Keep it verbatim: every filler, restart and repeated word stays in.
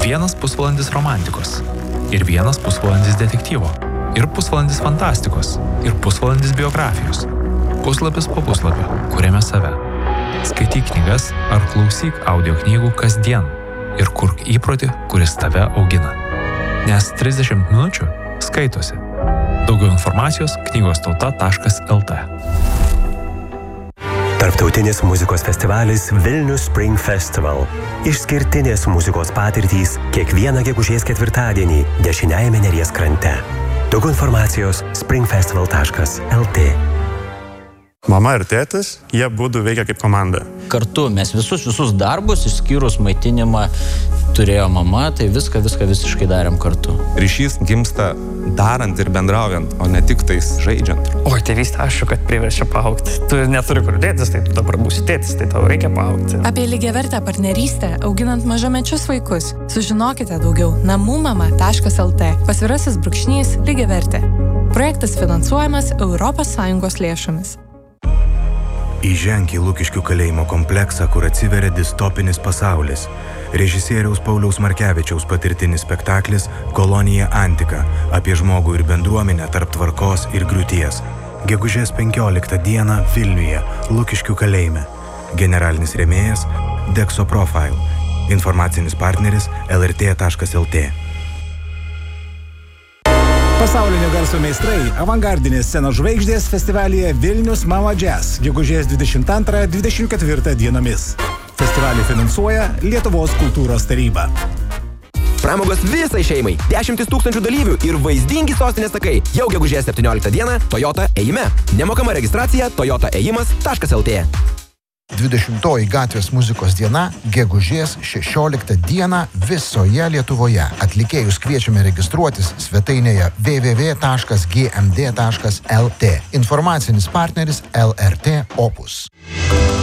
vienas pusvalandis romantikos, ir vienas pusvalandis detektyvo, ir pusvalandis fantastikos, ir pusvalandis biografijos. Puslapis po puslapio, kuriame save. Skaityk knygas ar klausyk audio knygų kasdien ir kurk įprotį, kuris tave augina. Nes trisdešimt minučių skaitosi. Daugiau informacijos knygos tauta taškas el tė. Tarptautinis muzikos festivalis Vilnius Spring Festival. Išskirtinės muzikos patirtys kiekvieną gegužės ketvirtadienį dešiniajame Neries krante. Daugiau informacijos spring festival taškas el tė. Mama ir tėtis, jie būdų veikia kaip komanda. Kartu mes visus, visus darbus, išskyrus maitinimą, turėjo mama, tai viską, viską visiškai darėm kartu. Ryšys gimsta darant ir bendraujant, o ne tik tais žaidžiant. Oi, tėvystė, ašku, kad priverčia paaugti. Tu neturi kur dėtis, tai tu dabar būsi tėtis, tai tau reikia paaugti. Apie lygiavertę partnerystę, auginant mažamečius vaikus. Sužinokite daugiau namumama taškas el tė. Pasvirasis brūkšnys lygiavertė. Projektas finansuojamas Europos Sąjungos lėšomis. Įženk į Lukiškių kalėjimo kompleksą, kur atsiveria distopinis pasaulis. Režisieriaus Pauliaus Markevičiaus patirtinis spektaklis Kolonija Antika apie žmogų ir bendruomenę tarp tvarkos ir griūties. Gegužės penkioliktą dieną Vilniuje, Lukiškių kalėjime. Generalinis rėmėjas Dexo Profile. Informacinis partneris el er tė taškas el tė. Pasaulinio garso meistrai avangardinės scenos žvaigždės festivalyje Vilnius Mama Jazz gegužės dvidešimt antrą dvidešimt ketvirtą dienomis. Festivalį finansuoja Lietuvos kultūros taryba. Pramogos visai šeimai, dešimtis tūkstančių dalyvių ir vaizdingi sostinės takai. Jau gegužės septynioliktą dieną Toyota ėjime. Nemokama registracija toyota ėjimas taškas el tė. dvidešimtoji gatvės muzikos diena gegužės šešioliktą dieną visoje Lietuvoje. Atlikėjus kviečiame registruotis svetainėje w w w taškas g m d taškas el tė. Informacinis partneris el er tė Opus.